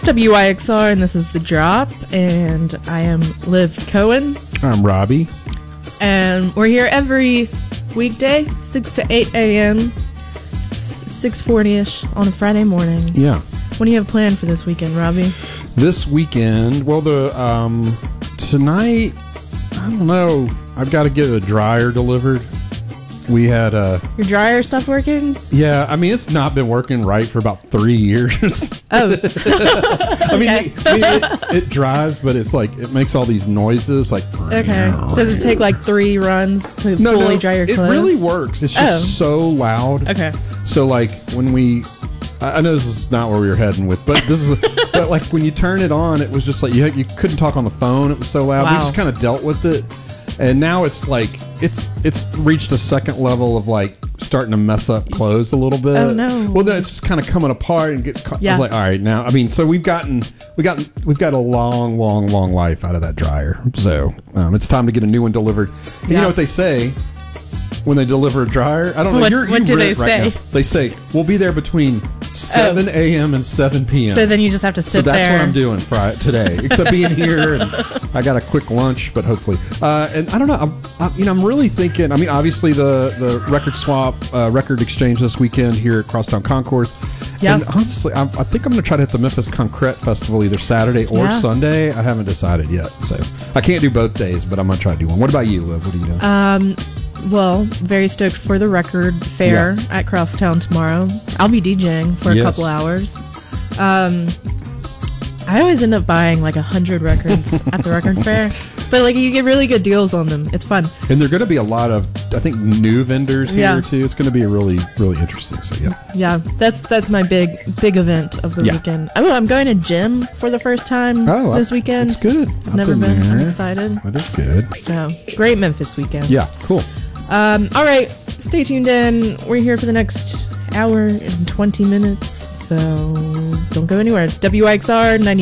WYXR, and this is The Drop, and I am Liv Cohen. I'm Robbie. And we're here every weekday, 6 to 8 a.m., 6:40-ish on a Friday morning. Yeah. What do you have planned for this weekend, Robbie? This weekend, well, tonight, I don't know. I've got to get a dryer delivered. We had your dryer stopped working? Yeah, I mean, it's not been working right for about 3 years. Oh. I mean, it dries, but it's like, it makes all these noises, like... Okay. Does it take like 3 runs to fully dry your clothes? It really works. It's just so loud. Okay. So, like, when I know this is not where we were heading with, but this is... but, like, when you turn it on, it was just like, you couldn't talk on the phone. It was so loud. Wow. We just kind of dealt with it. And now it's like, it's reached a second level of like starting to mess up clothes a little bit. Oh no! Well, no, it's just kind of coming apart and gets. Yeah. I was like, all right, now. I mean, so we've got a long life out of that dryer. So it's time to get a new one delivered. And you know what they say when they deliver a dryer? I don't know. What do they say? Now. They say we'll be there between 7 a.m. and 7 p.m. So then you just have to sit there. So that's what I'm doing today, except being here, and I got a quick lunch, but hopefully. And I don't know. I'm really thinking. I mean, obviously the record swap, record exchange this weekend here at Crosstown Concourse. Yeah. And honestly, I think I'm going to try to hit the Memphis Concrete Festival either Saturday or Sunday. I haven't decided yet, so I can't do both days, but I'm going to try to do one. What about you, Liv? What are you doing? Well, very stoked for the record fair at Crosstown tomorrow. I'll be DJing for a couple hours. I always end up buying like 100 records at the record fair, but like you get really good deals on them. It's fun. And there are going to be a lot of, I think, new vendors here too. It's going to be really interesting. So yeah, that's my big event of the weekend. I'm going to gym for the first time this weekend. It's good. I've never been. I'm excited. That is good. So great Memphis weekend. Yeah, cool. All right, stay tuned in. We're here for the next hour and 20 minutes, so don't go anywhere. WXR 90.